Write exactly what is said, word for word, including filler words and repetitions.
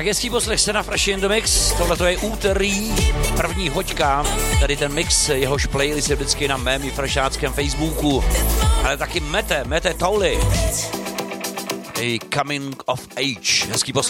Tak hezký poslech se na Fresh in the Mix, tohle to je úterý, první hoďka, tady ten mix, jehož playlist je vždycky na mém i frešáckém Facebooku, ale taky Mete, Mete Tolley, i Coming of Age, hezký poslech.